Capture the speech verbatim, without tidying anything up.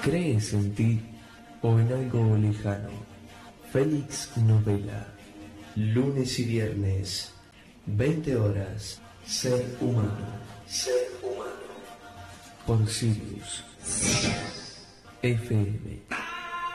¿Crees en ti o en algo lejano? Félix Novela, lunes y viernes, veinte horas, Ser Humano, Ser Humano, por Sirius F M.